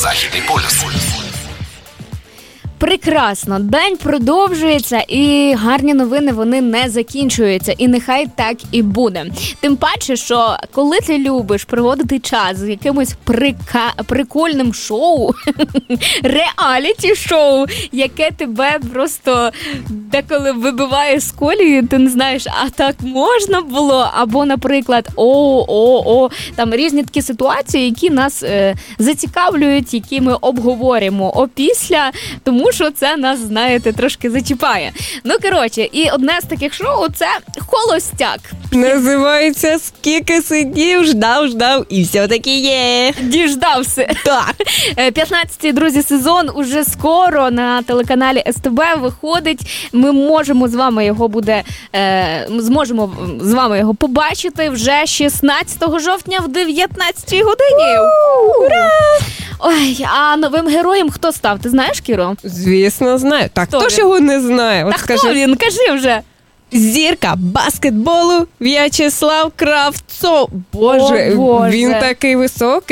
Західний полюс. Прекрасно. День продовжується і гарні новини, вони не закінчуються. І нехай так і буде. Тим паче, що коли ти любиш проводити час з якимось прикольним шоу, реаліті-шоу, яке тебе просто деколи вибиває з колії, ти не знаєш, а так можна було? Або, наприклад, там різні такі ситуації, які нас зацікавлюють, які ми обговоримо опісля, тому що це нас, знаєте, трошки зачіпає. Ну, коротше, і одне з таких шоу – це «Холостяк». Називається «Скільки сидів, ждав, і все-таки є». Діждався. Так. 15-й, друзі, сезон уже скоро на телеканалі СТБ виходить. Ми зможемо з вами його побачити вже 16 жовтня в 19-й годині. Ура! Ой, а новим героєм хто став? Ти знаєш, Кіро? Звісно, знаю. Так, Хто хто ж він? його не знає? Та хто він? Кажи вже. Зірка баскетболу В'ячеслав Кравцов. Боже, О, Боже. він такий високий.